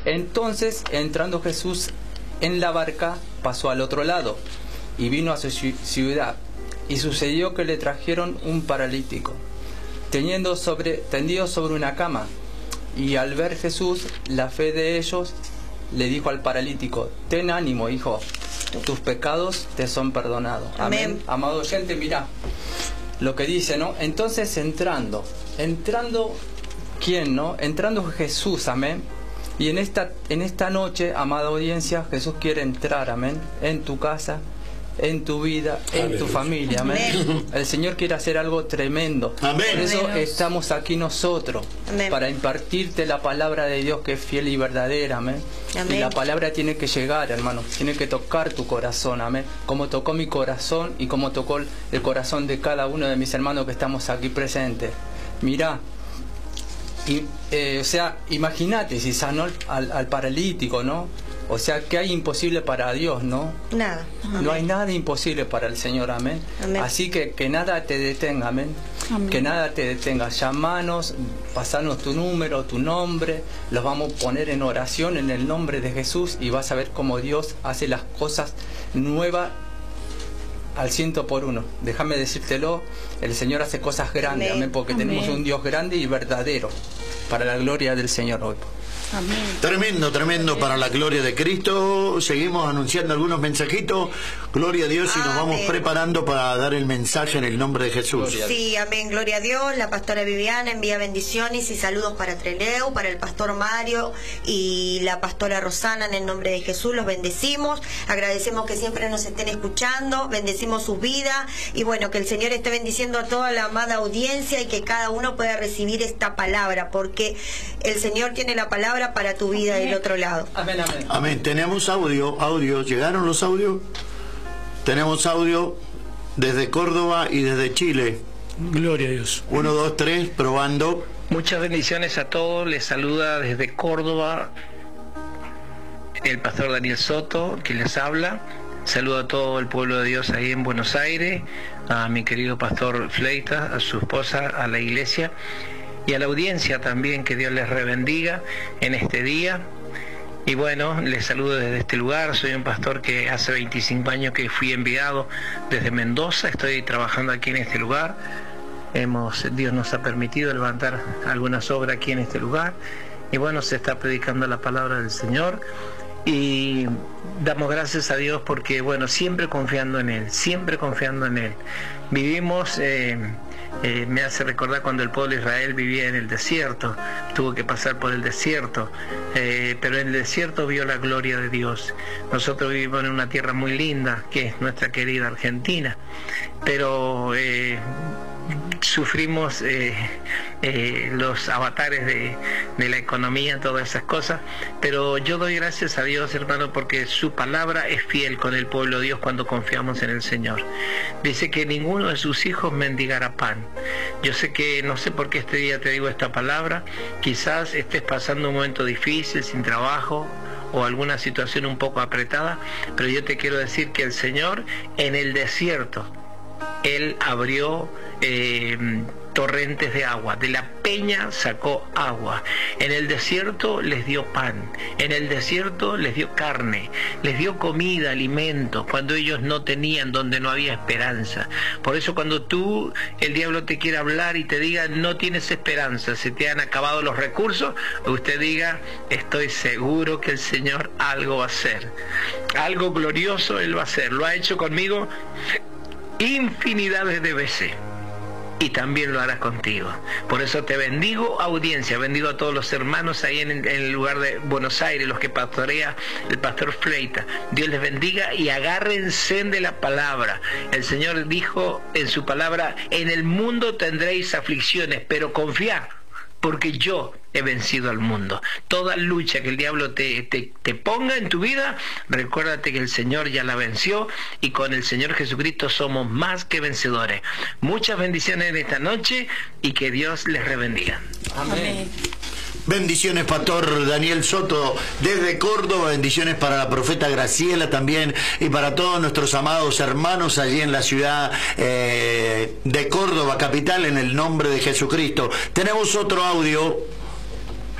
Entonces, entrando Jesús en la barca, pasó al otro lado y vino a su ciudad. Y sucedió que le trajeron un paralítico, tendido sobre una cama. Y al ver Jesús la fe de ellos, le dijo al paralítico: ten ánimo, hijo, tus pecados te son perdonados. Amén. Amado oyente, mirá lo que dice, ¿no? Entonces entrando, ¿quién, no? Entrando Jesús, amén. Y en esta noche, amada audiencia, Jesús quiere entrar, amén, en tu casa, en tu vida, en tu familia, amén. El Señor quiere hacer algo tremendo. Amén. Por eso estamos aquí nosotros, para impartirte la palabra de Dios, que es fiel y verdadera, amén. Y la palabra tiene que llegar, hermano, tiene que tocar tu corazón, amén. Como tocó mi corazón y como tocó el corazón de cada uno de mis hermanos que estamos aquí presentes. Mirá, o sea, imagínate si sanó al paralítico, ¿no? O sea, ¿qué hay imposible para Dios, no? Nada. Amén. No hay nada imposible para el Señor, amén. Amén. Así que nada te detenga, amén. Amén. Que nada te detenga. Llamanos, pasanos tu número, tu nombre, los vamos a poner en oración en el nombre de Jesús y vas a ver cómo Dios hace las cosas nuevas al 100%. Déjame decírtelo, el Señor hace cosas grandes, amén, porque tenemos un Dios grande y verdadero, para la gloria del Señor hoy. Amén. Tremendo, tremendo, para la gloria de Cristo. Seguimos anunciando algunos mensajitos. Gloria a Dios, y nos vamos preparando para dar el mensaje en el nombre de Jesús. Sí, amén, gloria a Dios. La pastora Viviana envía bendiciones y saludos para Treleu, para el pastor Mario y la pastora Rosana. En el nombre de Jesús los bendecimos, agradecemos que siempre nos estén escuchando, bendecimos sus vidas y bueno, que el Señor esté bendiciendo a toda la amada audiencia y que cada uno pueda recibir esta palabra, porque el Señor tiene la palabra para tu vida del otro lado. Amén, amén. Amén. Tenemos audio. ¿Llegaron los audios? Tenemos audio desde Córdoba y desde Chile. Gloria a Dios. 1, 2, 3, probando. Muchas bendiciones a todos. Les saluda desde Córdoba el pastor Daniel Soto, que les habla. Saludo a todo el pueblo de Dios ahí en Buenos Aires, a mi querido pastor Fleita, a su esposa, a la iglesia y a la audiencia también. Que Dios les rebendiga en este día. Y bueno, les saludo desde este lugar. Soy un pastor que hace 25 años que fui enviado desde Mendoza. Estoy trabajando aquí en este lugar. Dios nos ha permitido levantar algunas obras aquí en este lugar. Y bueno, se está predicando la palabra del Señor. Y damos gracias a Dios porque, bueno, siempre confiando en Él, siempre confiando en Él. Vivimos... me hace recordar cuando el pueblo de Israel vivía en el desierto, tuvo que pasar por el desierto, pero en el desierto vio la gloria de Dios. Nosotros vivimos en una tierra muy linda, que es nuestra querida Argentina, pero sufrimos los avatares de la economía, todas esas cosas, pero yo doy gracias a Dios, hermano, porque su palabra es fiel con el pueblo de Dios cuando confiamos en el Señor. Dice que ninguno de sus hijos mendigará pan. Yo sé que, no sé por qué este día te digo esta palabra, quizás estés pasando un momento difícil, sin trabajo, o alguna situación un poco apretada, pero yo te quiero decir que el Señor en el desierto, Él abrió torrentes de agua, de la peña sacó agua. En el desierto les dio pan, en el desierto les dio carne, les dio comida, alimento, cuando ellos no tenían, donde no había esperanza. Por eso cuando el diablo te quiere hablar y te diga no tienes esperanza, se te han acabado los recursos, usted diga estoy seguro que el Señor algo va a hacer, algo glorioso Él va a hacer. Lo ha hecho conmigo infinidades de veces y también lo hará contigo. Por eso te bendigo, audiencia, bendigo a todos los hermanos ahí en el lugar de Buenos Aires, los que pastorea el pastor Fleita. Dios les bendiga y agárrense de la palabra. El Señor dijo en su palabra: en el mundo tendréis aflicciones, pero confiad, porque yo he vencido al mundo. Toda lucha que el diablo te ponga en tu vida, recuérdate que el Señor ya la venció y con el Señor Jesucristo somos más que vencedores. Muchas bendiciones en esta noche y que Dios les rebendiga. Amén. Bendiciones, pastor Daniel Soto desde Córdoba. Bendiciones para la profeta Graciela también y para todos nuestros amados hermanos allí en la ciudad de Córdoba capital, en el nombre de Jesucristo. Tenemos otro audio.